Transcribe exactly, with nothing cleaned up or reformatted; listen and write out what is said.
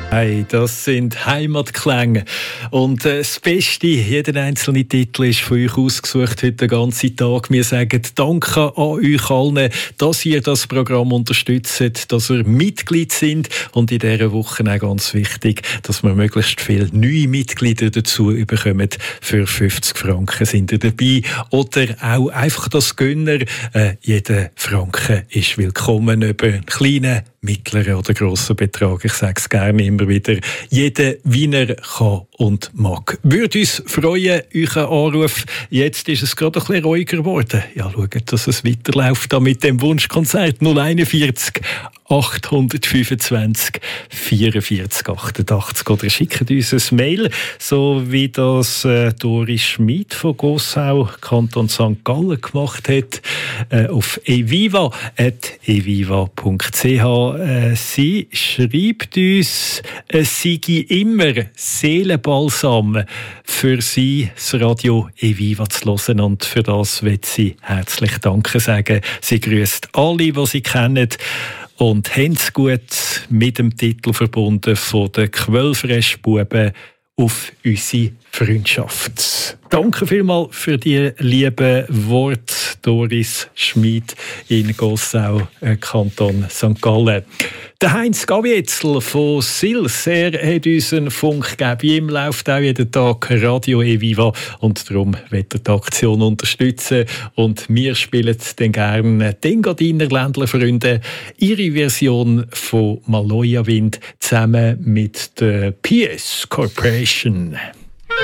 Hey, das sind Heimatklänge. Und äh, das Beste, jeder einzelne Titel ist von euch ausgesucht heute den ganzen Tag. Wir sagen Danke an euch allen, dass ihr das Programm unterstützt, dass ihr Mitglied sind. Und in dieser Woche auch ganz wichtig, dass wir möglichst viele neue Mitglieder dazu bekommen. Für fünfzig Franken sind ihr dabei. Oder auch einfach das Gönner. Äh, jeder Franken ist willkommen, ob einen kleinen, mittleren oder grossen Betrag. Ich sage es gerne immer wieder. Jeder, wie er kann und mag. Würde uns freuen, euren Anruf. Jetzt ist es gerade ein bisschen ruhiger geworden. Ja, schaut, dass es weiterläuft da mit dem Wunschkonzert. null einundvierzig achthundertfünfundzwanzig vierundvierzig achtundachtzig oder schickt uns ein Mail, so wie das äh, Doris Schmid von Gossau, Kanton Sankt Gallen gemacht hat, äh, auf eviva at eviva punkt c h. Äh, sie schreibt uns, es sei immer Seelenbalsam für sie, das Radio Eviva zu hören, und für das will sie herzlich Danke sagen. Sie grüßt alle, die sie kennen, und haben es gut mit dem Titel verbunden von den Quellfressbuben auf unsere Freundschaft. Danke vielmals für die lieben Worte, Doris Schmid in Gossau, Kanton Sankt Gallen. Der Heinz Gavietzel von Sils, er hat uns einen Funk gegeben. Ihm läuft auch jeden Tag Radio Eviva und darum wird er die Aktion unterstützen. Und wir spielen dann gerne den Gardiner Ländler Freunde ihre Version von Maloja Wind zusammen mit der P S Corporation.